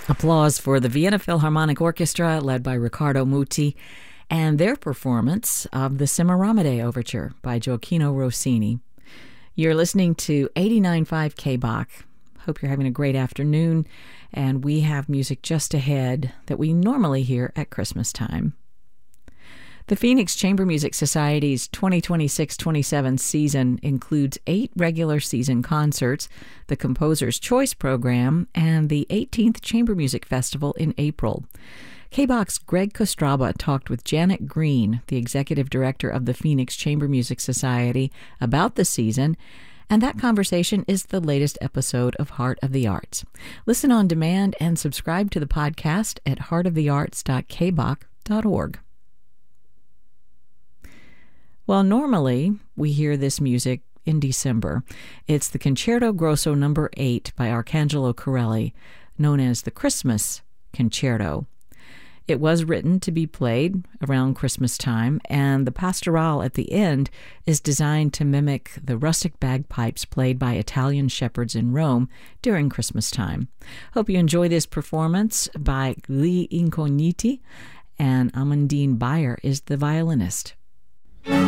Applause for the Vienna Philharmonic Orchestra, led by Riccardo Muti, and their performance of the Semiramide Overture by Gioacchino Rossini. You're listening to 89.5 KBach. Hope you're having a great afternoon, and we have music just ahead that we normally hear at Christmas time. The Phoenix Chamber Music Society's 2026-27 season includes 8 regular season concerts, the Composer's Choice Program, and the 18th Chamber Music Festival in April. KBach's Greg Kostraba talked with Janet Green, the executive director of the Phoenix Chamber Music Society, about the season, and that conversation is the latest episode of Heart of the Arts. Listen on demand and subscribe to the podcast at heartofthearts.kbach.org. Well, normally we hear this music in December. It's the Concerto Grosso No. 8 by Arcangelo Corelli, known as the Christmas Concerto. It was written to be played around Christmas time, and the pastorale at the end is designed to mimic the rustic bagpipes played by Italian shepherds in Rome during Christmas time. Hope you enjoy this performance by Gli Incogniti, and Amandine Bayer is the violinist.